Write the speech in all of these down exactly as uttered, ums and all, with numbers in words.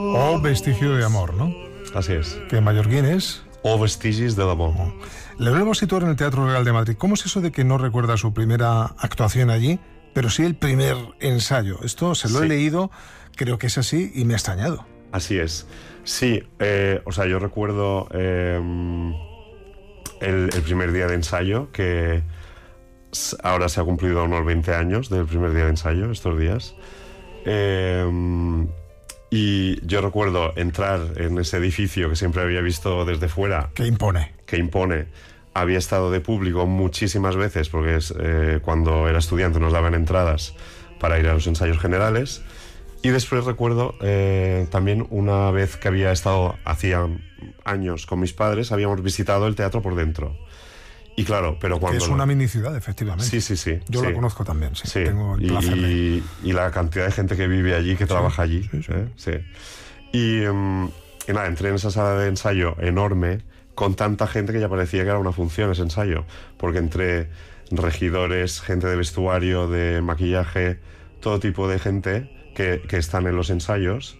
O vestigio de amor, ¿no? Así es. Que en mallorquín es... O vestigis de amor. Oh. Le volvemos a situar en el Teatro Real de Madrid. ¿Cómo es eso de que no recuerda su primera actuación allí, pero sí el primer ensayo? Esto se lo sí. he leído, creo que es así, y me ha extrañado. Así es. Sí, eh, o sea, yo recuerdo eh, el, el primer día de ensayo, que ahora se ha cumplido unos veinte años del primer día de ensayo, estos días. Eh, y yo recuerdo entrar en ese edificio que siempre había visto desde fuera. Que impone. Que impone. Había estado de público muchísimas veces, porque es, eh, cuando era estudiante nos daban entradas para ir a los ensayos generales. Y después recuerdo eh, también una vez que había estado, hacía años, con mis padres, habíamos visitado el teatro por dentro. Y claro, pero cuando... Que es una mini ciudad, efectivamente. Sí, sí, sí. Yo sí. la conozco también, sí. sí. Tengo el placer y, de... y la cantidad de gente que vive allí, que sí, trabaja allí. Sí, sí. ¿eh? Sí. Y, um, y nada, entré en esa sala de ensayo enorme, con tanta gente que ya parecía que era una función ese ensayo. Porque entre regidores, gente de vestuario, de maquillaje, todo tipo de gente que, que están en los ensayos.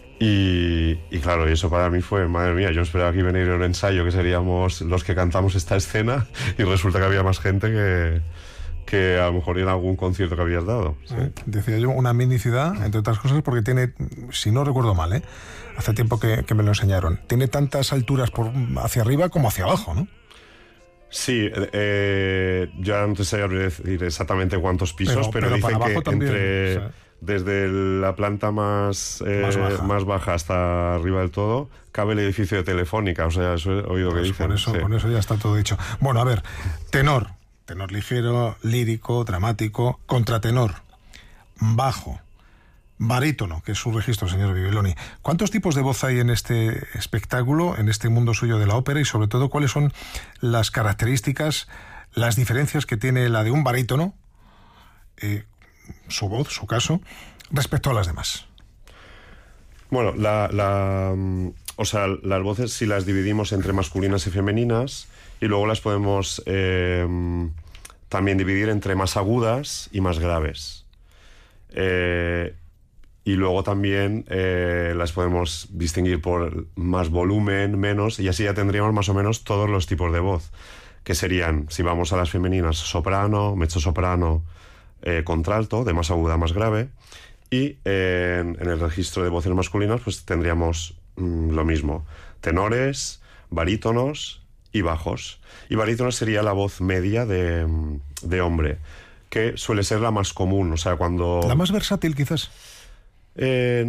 Y, y claro, y eso para mí fue, madre mía, yo esperaba que iba a venir un ensayo que seríamos los que cantamos esta escena, y resulta que había más gente que, que a lo mejor en algún concierto que habías dado. Sí. Eh, decía yo, una mini ciudad, entre otras cosas, porque tiene, si no recuerdo mal, ¿eh? hace tiempo que, que me lo enseñaron, tiene tantas alturas por hacia arriba como hacia abajo, ¿no? Sí, eh, yo ahora no te sé decir exactamente cuántos pisos, pero, pero, pero dicen que también, entre... O sea, desde la planta más, eh, más, baja. más baja hasta arriba del todo cabe el edificio de Telefónica, o sea, eso he oído pues que dicen. Con eso, sí. con eso ya está todo dicho. Bueno, a ver, tenor, tenor ligero, lírico, dramático, contratenor, bajo, barítono, que es su registro, señor Bibiloni. ¿Cuántos tipos de voz hay en este espectáculo, en este mundo suyo de la ópera, y sobre todo cuáles son las características, las diferencias que tiene la de un barítono, eh, su voz, su caso, respecto a las demás? Bueno, la, la, o sea, las voces si las dividimos entre masculinas y femeninas, y luego las podemos eh, también dividir entre más agudas y más graves. Eh, y luego también eh, las podemos distinguir por más volumen, menos, y así ya tendríamos más o menos todos los tipos de voz, que serían, si vamos a las femeninas, soprano, mezzosoprano, Eh, contralto, de más aguda a más grave, y eh, en, en el registro de voces masculinas pues tendríamos mm, lo mismo, tenores, barítonos y bajos. Y barítonos sería la voz media de, de hombre, que suele ser la más común, o sea, cuando... ¿La más versátil, quizás? Eh,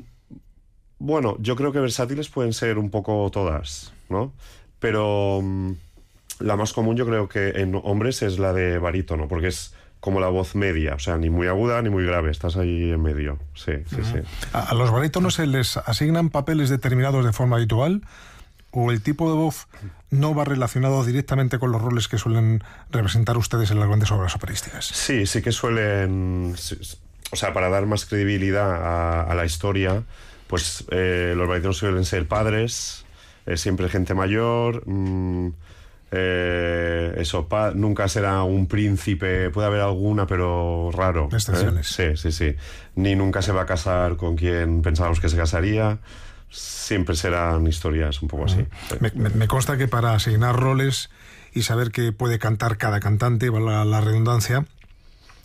bueno, yo creo que versátiles pueden ser un poco todas, ¿no? Pero mm, la más común yo creo que en hombres es la de barítono, porque es como la voz media, o sea, ni muy aguda ni muy grave, estás ahí en medio. Sí, sí, sí. ¿A los barítonos se les asignan papeles determinados de forma habitual, o el tipo de voz no va relacionado directamente con los roles que suelen representar ustedes en las grandes obras operísticas? Sí, sí que suelen... O sea, para dar más credibilidad a, a la historia, pues eh, los barítonos suelen ser padres, eh, siempre gente mayor... Mmm, Eh, eso, pa, nunca será un príncipe, puede haber alguna, pero raro. Excepciones. ¿eh? Sí, sí, sí. Ni nunca se va a casar con quien pensábamos que se casaría. Siempre serán historias un poco así. Uh-huh. Sí. Me, me, me consta que para asignar roles y saber que puede cantar cada cantante, valga la redundancia,